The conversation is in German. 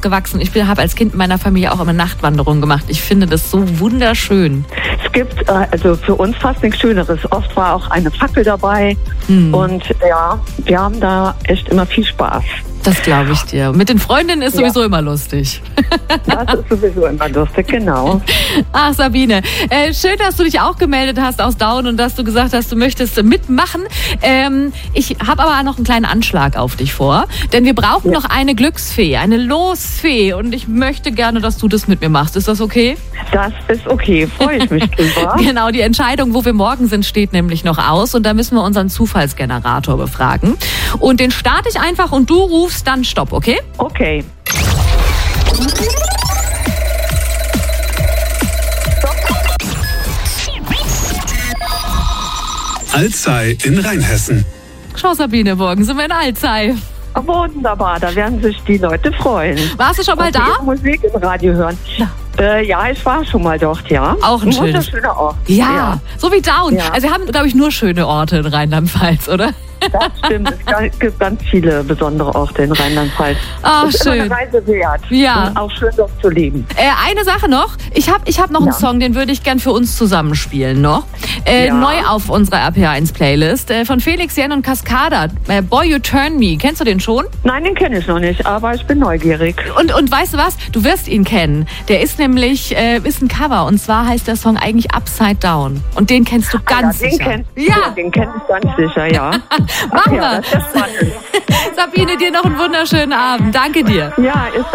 gewachsen. Ich habe als Kind in meiner Familie auch immer Nachtwanderungen gemacht. Ich finde das so wunderschön. Es gibt also für uns fast nichts Schöneres. Oft war auch eine Fackel dabei und ja, wir haben da echt immer viel Spaß. Das glaube ich dir. Mit den Freundinnen ist sowieso immer lustig. Das ist sowieso immer lustig, genau. Ach, Sabine, schön, dass du dich auch gemeldet hast aus Daun und dass du gesagt hast, du möchtest mitmachen. Ich habe aber noch einen kleinen Anschlag auf dich vor, denn wir brauchen noch eine Glücksfee, eine Losfee und ich möchte gerne, dass du das mit mir machst. Ist das okay? Das ist okay, freue ich mich drüber. Genau, die Entscheidung, wo wir morgen sind, steht nämlich noch aus und da müssen wir unseren Zufallsgenerator befragen. Und den starte ich einfach und du rufst dann Stopp, okay? Okay. Alzey in Rheinhessen. Schau, Sabine, morgen sind wir in Alzey. Wunderbar, da werden sich die Leute freuen. Warst du schon mal da? Musik im Radio hören. Ja, ich war schon mal dort, ja. Auch ein schönes. Wunderschöner Ort. Ja, so wie Daun. Ja. Also wir haben, glaube ich, nur schöne Orte in Rheinland-Pfalz, oder? Das stimmt, es gibt ganz viele besondere Orte in Rheinland-Pfalz. Ah, ist schön. immer eine Reise wert. Ja. Und auch schön, dort zu leben. Eine Sache noch. Ich hab noch einen Song, den würde ich gern für uns zusammenspielen noch. Neu auf unserer RPA1 Playlist von Felix Jen und Cascada. Boy You Turn Me. Kennst du den schon? Nein, den kenne ich noch nicht, aber ich bin neugierig. Und weißt du was? Du wirst ihn kennen. Der ist nämlich ist ein Cover und zwar heißt der Song eigentlich Upside Down. Und den kennst du ganz sicher. Den kenn ich ganz sicher, ja. Machen wir. Das ist spannend. Sabine, dir noch einen wunderschönen Abend. Danke dir. Ja, ist